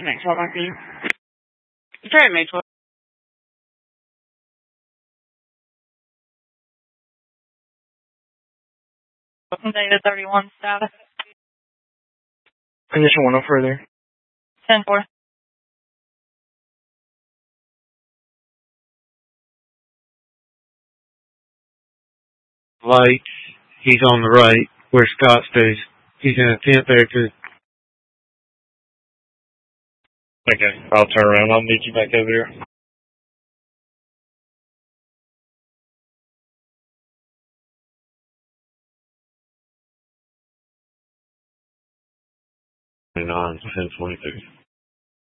Next one might be. Try May 12th. Data 31 status. Condition 1 further. 10-4. Light, he's on the right, where Scott stays. He's in a 10th acre. Okay, I'll turn around. I'll meet you back over here. On 10-23.